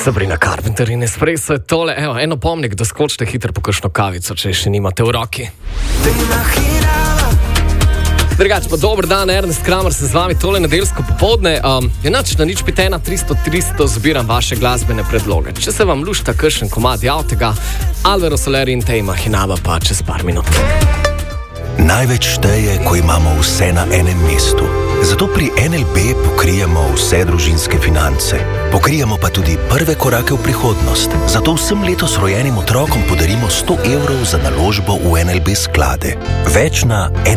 Sabrina Carpenter in Espresso je tole. Evo, eno pomnik, da skočite hitro po kakšno kavico, če še nimate v roki. Drugač pa dober dan, Ernest Kramer se z vami tole nedeljsko popoldne. Enač na nič pitena 300 zbiram vaše glasbene predloge. Če se vam lušta kakšen komad javtega, Alvaro Soler in Tema Hinaba pa čez par minut. Največ šteje, ko imamo vse na enem mestu. Zato pri NLB pokrijemo vse družinske finance. Pokrijemo pa tudi prve korake v prihodnost. Zato vsem letos rojenim otrokom podarimo 100 evrov za naložbo v NLB sklade. Več na